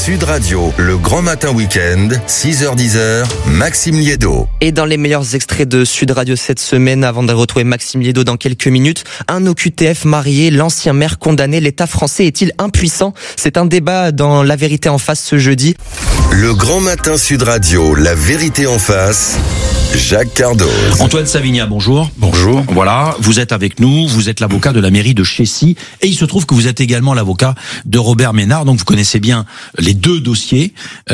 Sud Radio, le grand matin week-end, 6h-10h, Maxime Liédo. Et dans les meilleurs extraits de Sud Radio cette semaine, avant de retrouver Maxime Liédo dans quelques minutes, un OQTF marié, l'ancien maire condamné, l'État français est-il impuissant? C'est un débat dans La Vérité en face ce jeudi. Le grand matin Sud Radio, La Vérité en face, Jacques Cardoz. Antoine Savigna, bonjour. Bonjour. Voilà, vous êtes avec nous, vous êtes l'avocat de la mairie de Chécy, et il se trouve que vous êtes également l'avocat de Robert Ménard, donc vous connaissez bien les deux dossiers.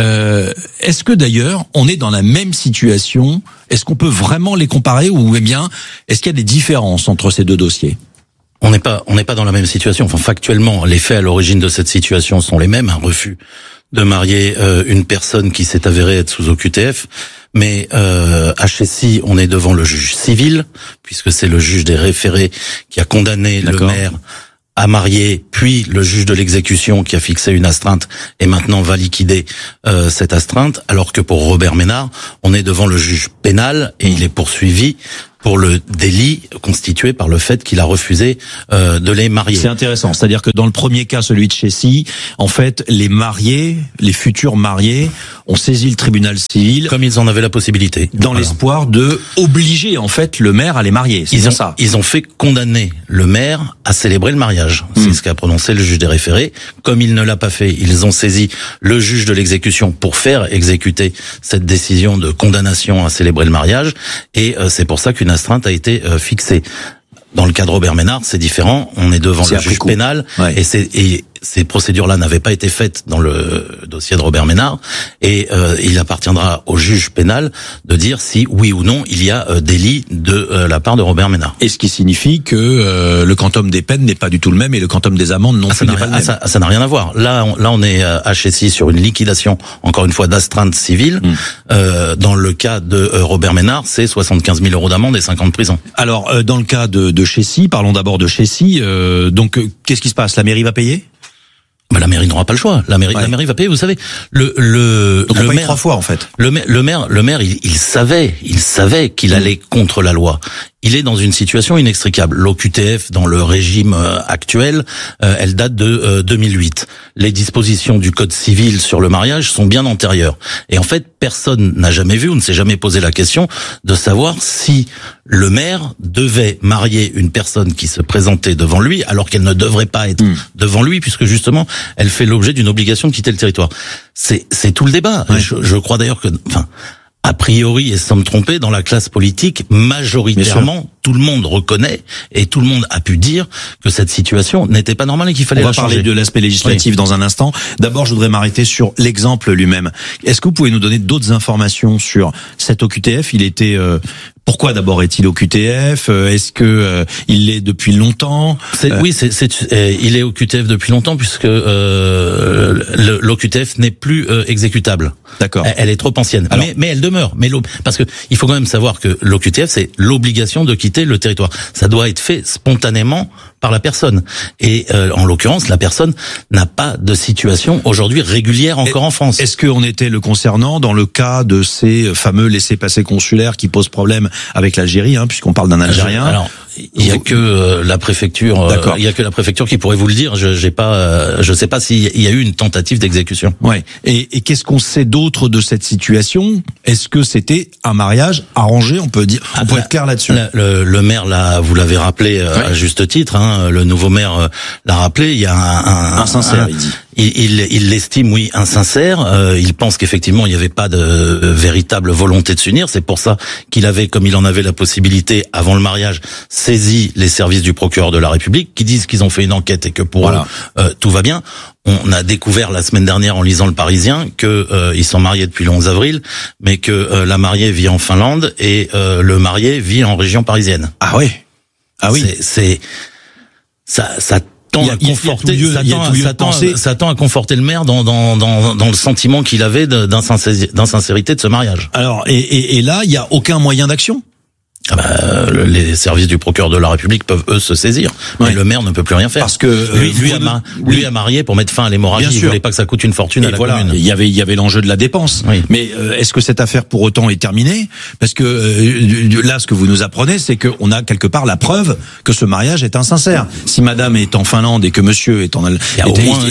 Est-ce que d'ailleurs, on est dans la même situation? Est-ce qu'on peut vraiment les comparer, ou bien, est-ce qu'il y a des différences entre ces deux dossiers? On n'est pas dans la même situation. Enfin, factuellement, les faits à l'origine de cette situation sont les mêmes. Un refus de marier une personne qui s'est avérée être sous OQTF. Mais à Chécy, on est devant le juge civil, puisque c'est le juge des référés qui a condamné le maire à marier, puis le juge de l'exécution qui a fixé une astreinte et maintenant va liquider cette astreinte, alors que pour Robert Ménard, on est devant le juge pénal et il est poursuivi pour le délit constitué par le fait qu'il a refusé de les marier. C'est intéressant, c'est-à-dire que dans le premier cas, celui de Chécy, en fait, les mariés, les futurs mariés, ont saisi le tribunal civil comme ils en avaient la possibilité, dans l'espoir de obliger en fait le maire à les marier. Ils ont fait condamner le maire à célébrer le mariage. C'est ce qu'a prononcé le juge des référés. Comme il ne l'a pas fait, ils ont saisi le juge de l'exécution pour faire exécuter cette décision de condamnation à célébrer le mariage. Et c'est pour ça qu'une astreinte a été fixée. Dans le cas de Robert Ménard, c'est différent. On est devant le juge pénal, et ces procédures-là n'avaient pas été faites dans le dossier de Robert Ménard, et il appartiendra au juge pénal de dire si oui ou non il y a délit de la part de Robert Ménard. Et ce qui signifie que le quantum des peines n'est pas du tout le même et le quantum des amendes non plus n'est pas le même. Ça n'a rien à voir. Là, on est à Chécy sur une liquidation, encore une fois, d'astreinte civile. Dans le cas de Robert Ménard, c'est 75 000 euros d'amende et 5 ans de prison. Alors, dans le cas de Chécy, parlons d'abord de Chécy. Donc, qu'est-ce qui se passe? La mairie va payer? La mairie n'aura pas le choix. La mairie va payer. Vous savez, Donc on paye 3 fois en fait. Le maire, il savait qu'il allait contre la loi. Il est dans une situation inextricable. L'OQTF, dans le régime actuel, elle date de 2008. Les dispositions du Code civil sur le mariage sont bien antérieures. Et en fait, personne n'a jamais vu ou ne s'est jamais posé la question de savoir si le maire devait marier une personne qui se présentait devant lui, alors qu'elle ne devrait pas être devant lui, puisque justement, elle fait l'objet d'une obligation de quitter le territoire. C'est tout le débat. Oui. Je crois d'ailleurs que, a priori, et sans me tromper, dans la classe politique, majoritairement, tout le monde reconnaît et tout le monde a pu dire que cette situation n'était pas normale et qu'il fallait la changer. On va parler de l'aspect législatif dans un instant. D'abord, je voudrais m'arrêter sur l'exemple lui-même. Est-ce que vous pouvez nous donner d'autres informations sur cet OQTF? Il était... Pourquoi d'abord est-il OQTF? Est-ce que il l'est depuis longtemps? Il est OQTF depuis longtemps puisque l'OQTF n'est plus exécutable. D'accord. Elle est trop ancienne. Alors, mais elle demeure. Parce que il faut quand même savoir que l'OQTF, c'est l'obligation de quitter le territoire. Ça doit être fait spontanément par la personne. Et en l'occurrence, la personne n'a pas de situation aujourd'hui régulière encore en France. Est-ce qu'on était le concernant dans le cas de ces fameux laissez-passer consulaires qui posent problème avec l'Algérie, puisqu'on parle d'un Algérien? Alors, il y a que la préfecture. Il y a que la préfecture qui pourrait vous le dire. Je sais pas s'il y a eu une tentative d'exécution. Ouais. Et qu'est-ce qu'on sait d'autre de cette situation? Est-ce que c'était un mariage arrangé? On peut dire, on peut être clair là-dessus. Le maire, là, vous l'avez rappelé à juste titre. Le nouveau maire l'a rappelé. Il y a un sincère, il dit. Il l'estime, oui, insincère. Il pense qu'effectivement, il n'y avait pas de véritable volonté de s'unir. C'est pour ça qu'il avait, comme il en avait la possibilité avant le mariage, saisi les services du procureur de la République, qui disent qu'ils ont fait une enquête et que pour eux, tout va bien. On a découvert la semaine dernière en lisant Le Parisien que ils sont mariés depuis le 11 avril, mais que la mariée vit en Finlande et le marié vit en région parisienne. Ah oui. Ça tend à conforter le maire dans le sentiment qu'il avait d'insincérité de ce mariage. Alors et là, il y a aucun moyen d'action. Les services du procureur de la République peuvent eux se saisir, mais le maire ne peut plus rien faire. Parce que lui a marié pour mettre fin à l'hémorragie. Il voulait pas que ça coûte une fortune à la commune. Il y avait l'enjeu de la dépense. Oui. Mais est-ce que cette affaire pour autant est terminée? Parce que là, ce que vous nous apprenez, c'est qu'on a quelque part la preuve que ce mariage est insincère. Si Madame est en Finlande et que Monsieur est en il y a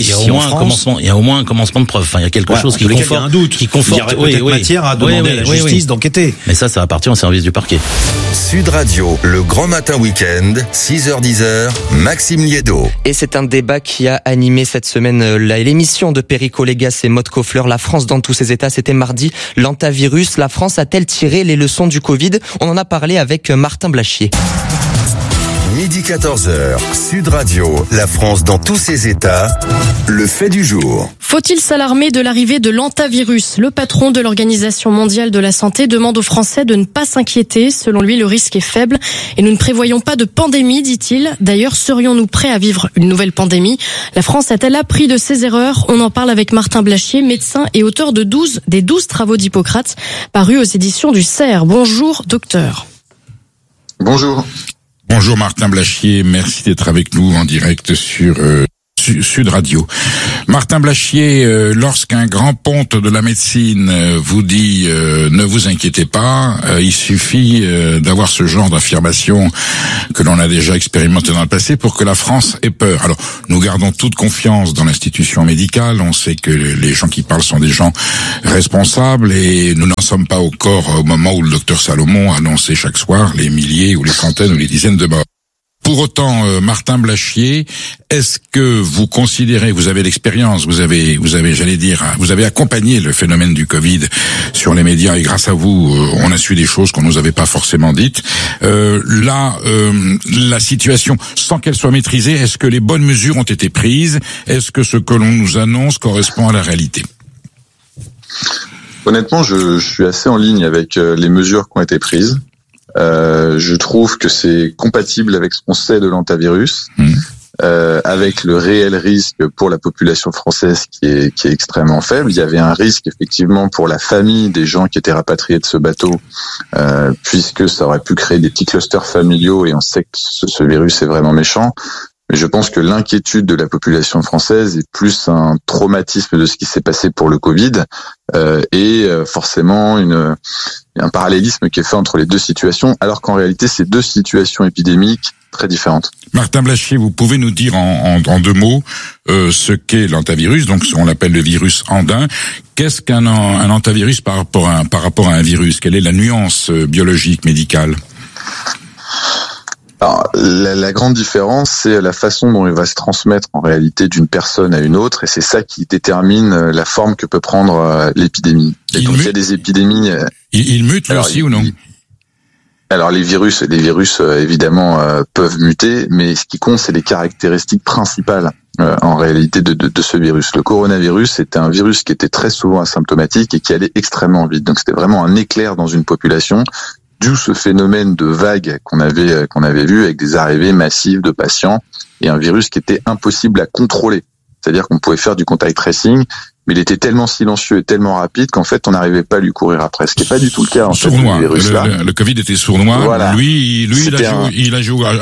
au moins un commencement de preuve. Enfin, il y a quelque chose qui conforte. Il y a un doute. Qui conforte. Il y aurait peut-être matière à demander à la justice d'enquêter. Mais ça appartient au service du parquet. Sud Radio, le grand matin week-end, 6h-10h, Maxime Liédo. Et c'est un débat qui a animé cette semaine l'émission de Perico Légas et Maud Koffler. La France dans tous ses états, c'était mardi. L'antavirus, la France a-t-elle tiré les leçons du Covid? On en a parlé avec Martin Blachier. Midi 14h, Sud Radio, la France dans tous ses états, le fait du jour. Faut-il s'alarmer de l'arrivée de l'antavirus? Le patron de l'Organisation mondiale de la santé demande aux Français de ne pas s'inquiéter. Selon lui, le risque est faible et nous ne prévoyons pas de pandémie, dit-il. D'ailleurs, serions-nous prêts à vivre une nouvelle pandémie? La France a-t-elle appris de ses erreurs? On en parle avec Martin Blachier, médecin et auteur des 12 travaux d'Hippocrate, parus aux éditions du CERF. Bonjour, docteur. Bonjour. Bonjour Martin Blachier, merci d'être avec nous en direct sur Sud Radio. Martin Blachier, lorsqu'un grand ponte de la médecine vous dit ne vous inquiétez pas, il suffit d'avoir ce genre d'affirmation que l'on a déjà expérimenté dans le passé pour que la France ait peur. Alors, nous gardons toute confiance dans l'institution médicale, on sait que les gens qui parlent sont des gens responsables et nous n'en sommes pas encore au moment où le docteur Salomon annonçait chaque soir les milliers ou les centaines ou les dizaines de morts. Pour autant, Martin Blachier, est-ce que vous considérez, vous avez l'expérience, vous avez, j'allais dire, vous avez accompagné le phénomène du Covid sur les médias et grâce à vous, on a su des choses qu'on nous avait pas forcément dites. La situation, sans qu'elle soit maîtrisée, est-ce que les bonnes mesures ont été prises? Est-ce que ce que l'on nous annonce correspond à la réalité? Honnêtement, je suis assez en ligne avec les mesures qui ont été prises. Je trouve que c'est compatible avec ce qu'on sait de l'antavirus, avec le réel risque pour la population française qui est extrêmement faible. Il y avait un risque effectivement pour la famille des gens qui étaient rapatriés de ce bateau, puisque ça aurait pu créer des petits clusters familiaux et on sait que ce virus est vraiment méchant. Mais je pense que l'inquiétude de la population française est plus un traumatisme de ce qui s'est passé pour le Covid et forcément un parallélisme qui est fait entre les deux situations, alors qu'en réalité, c'est deux situations épidémiques très différentes. Martin Blachier, vous pouvez nous dire en deux mots ce qu'est l'antavirus, donc on l'appelle le virus andin. Qu'est-ce qu'un antavirus par rapport à un virus? Quelle est la nuance biologique, médicale? Alors, la grande différence, c'est la façon dont il va se transmettre en réalité d'une personne à une autre, et c'est ça qui détermine la forme que peut prendre l'épidémie. Et donc, il y a des épidémies. Il mute lui aussi ou non? Alors les virus évidemment peuvent muter, mais ce qui compte, c'est les caractéristiques principales en réalité de ce virus. Le coronavirus, c'était un virus qui était très souvent asymptomatique et qui allait extrêmement vite. Donc c'était vraiment un éclair dans une population. D'où ce phénomène de vague qu'on avait vu avec des arrivées massives de patients et un virus qui était impossible à contrôler. C'est-à-dire qu'on pouvait faire du contact tracing, mais il était tellement silencieux et tellement rapide qu'en fait on n'arrivait pas à lui courir après. Ce qui n'est pas du tout le cas en fait du virus-là. Le Covid était sournois. Voilà. Lui, il a joué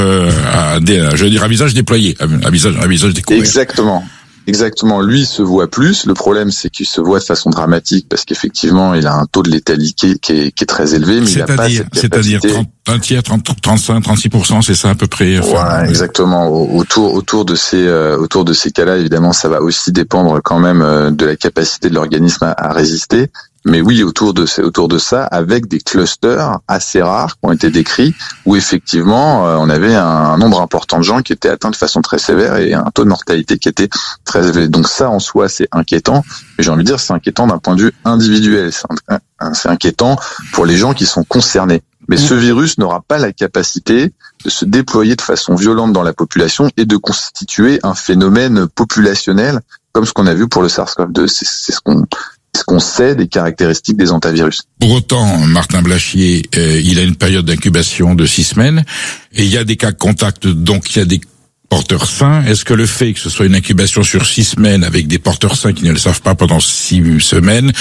à visage déployé, à visage découvert. Exactement. Lui, il se voit plus. Le problème, c'est qu'il se voit de façon dramatique parce qu'effectivement, il a un taux de létalité qui est très élevé, mais il n'a pas cette capacité. C'est-à-dire un tiers, 35, 36%, c'est ça à peu près. Voilà, exactement. Autour de ces cas-là, évidemment, ça va aussi dépendre quand même de la capacité de l'organisme à résister. Mais oui, autour de ça, avec des clusters assez rares qui ont été décrits, où effectivement, on avait un nombre important de gens qui étaient atteints de façon très sévère et un taux de mortalité qui était très élevé. Donc ça, en soi, c'est inquiétant. Mais j'ai envie de dire, c'est inquiétant d'un point de vue individuel. C'est inquiétant pour les gens qui sont concernés. Mais ce virus n'aura pas la capacité de se déployer de façon violente dans la population et de constituer un phénomène populationnel comme ce qu'on a vu pour le SARS-CoV-2. C'est ce qu'on sait des caractéristiques des antivirus. Pour autant, Martin Blachier, il a une période d'incubation de 6 semaines et il y a des cas de contact, donc il y a des porteurs sains. Est-ce que le fait que ce soit une incubation sur 6 semaines avec des porteurs sains qui ne le savent pas pendant 6 semaines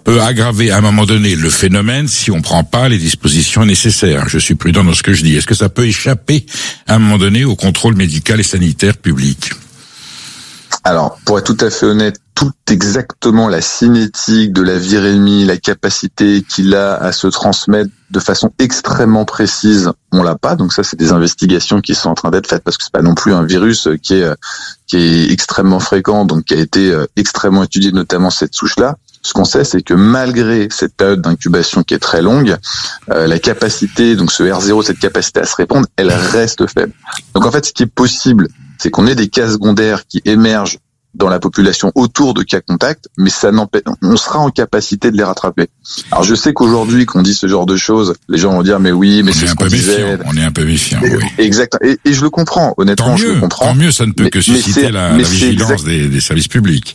peut aggraver à un moment donné le phénomène si on prend pas les dispositions nécessaires. Je suis prudent dans ce que je dis. Est-ce que ça peut échapper à un moment donné au contrôle médical et sanitaire public? Alors, pour être tout à fait honnête, tout exactement la cinétique de la virémie, la capacité qu'il a à se transmettre de façon extrêmement précise, on l'a pas. Donc ça, c'est des investigations qui sont en train d'être faites parce que c'est pas non plus un virus qui est extrêmement fréquent, donc qui a été extrêmement étudié, notamment cette souche-là. Ce qu'on sait, c'est que malgré cette période d'incubation qui est très longue, la capacité, donc ce R0, cette capacité à se répandre, elle reste faible. Donc en fait, ce qui est possible, c'est qu'on ait des cas secondaires qui émergent dans la population autour de cas contacts, mais ça n'empêche, on sera en capacité de les rattraper. Alors je sais qu'aujourd'hui, qu'on dit ce genre de choses, les gens vont dire mais oui, mais c'est ce qu'on disait. On est un peu méfiant, oui. Exact. Et je le comprends, honnêtement, je le comprends. Tant mieux, ça ne peut que susciter la vigilance des services publics.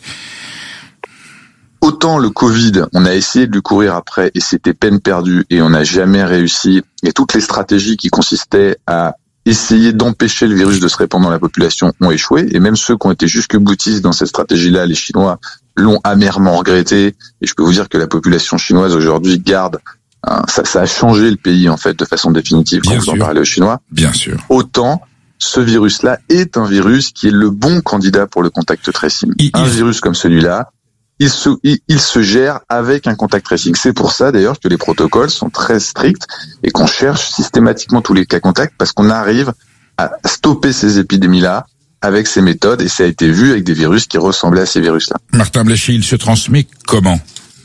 Autant le Covid, on a essayé de lui courir après et c'était peine perdue et on n'a jamais réussi. Et toutes les stratégies qui consistaient à essayer d'empêcher le virus de se répandre dans la population ont échoué. Et même ceux qui ont été jusque-boutistes dans cette stratégie-là, les Chinois, l'ont amèrement regretté. Et je peux vous dire que la population chinoise aujourd'hui garde, ça a changé le pays en fait de façon définitive quand vous en parlez aux Chinois. Bien sûr. Autant ce virus-là est un virus qui est le bon candidat pour le contact tracing. Un virus comme celui-là, il se gère avec un contact tracing. C'est pour ça d'ailleurs que les protocoles sont très stricts et qu'on cherche systématiquement tous les cas contacts parce qu'on arrive à stopper ces épidémies-là avec ces méthodes et ça a été vu avec des virus qui ressemblaient à ces virus-là. Martin Blachier, il se transmet comment?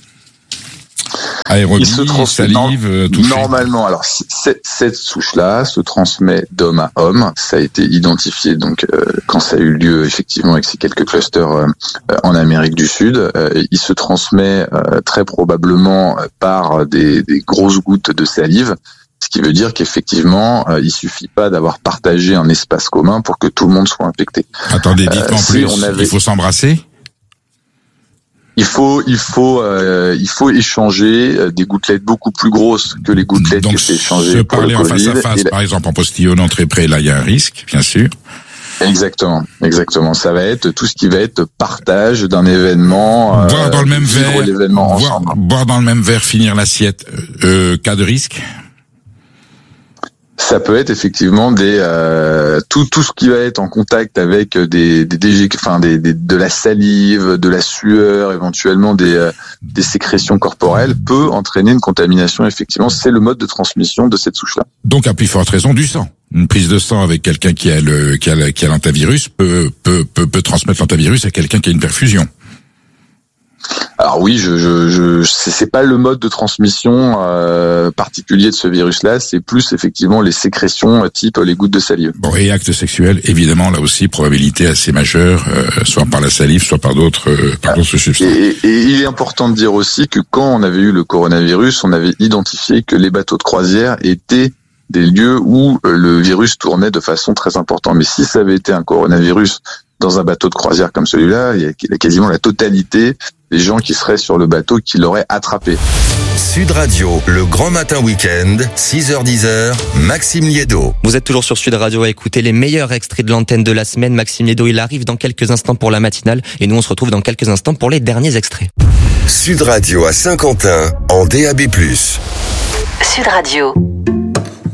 Aérobie, salive, touché. Normalement, alors cette souche-là se transmet d'homme à homme. Ça a été identifié donc quand ça a eu lieu effectivement avec ces quelques clusters en Amérique du Sud. Il se transmet très probablement par des grosses gouttes de salive. Ce qui veut dire qu'effectivement, il suffit pas d'avoir partagé un espace commun pour que tout le monde soit infecté. Attendez, dites-moi en plus, il faut s'embrasser? Il faut échanger des gouttelettes beaucoup plus grosses que les gouttelettes donc, que c'est échangé se pour parler le en Covid. face à face, par exemple en postillonnant très près, là il y a un risque, bien sûr. Exactement. Ça va être tout ce qui va être partage d'un événement. Boire dans le même verre. L'événement ensemble. Boire dans le même verre, finir l'assiette. Cas de risque. Ça peut être effectivement tout ce qui va être en contact avec de la salive, de la sueur, éventuellement des sécrétions corporelles peut entraîner une contamination. Effectivement, c'est le mode de transmission de cette souche-là. Donc à plus forte raison du sang. Une prise de sang avec quelqu'un qui a l'antivirus peut transmettre l'antivirus à quelqu'un qui a une perfusion. Alors oui, c'est pas le mode de transmission particulier de ce virus-là, c'est plus effectivement les sécrétions type les gouttes de salive. Bon, et acte sexuel, évidemment, là aussi probabilité assez majeure, soit par la salive, soit par d'autres substances. Et il est important de dire aussi que quand on avait eu le coronavirus, on avait identifié que les bateaux de croisière étaient des lieux où le virus tournait de façon très importante. Mais si ça avait été un coronavirus dans un bateau de croisière comme celui-là, il y a quasiment la totalité des gens qui seraient sur le bateau qui l'auraient attrapé. Sud Radio, le grand matin week-end, 6h-10h, Maxime Liédo. Vous êtes toujours sur Sud Radio à écouter les meilleurs extraits de l'antenne de la semaine. Maxime Liédo, il arrive dans quelques instants pour la matinale et nous on se retrouve dans quelques instants pour les derniers extraits. Sud Radio à Saint-Quentin, en DAB+. Sud Radio.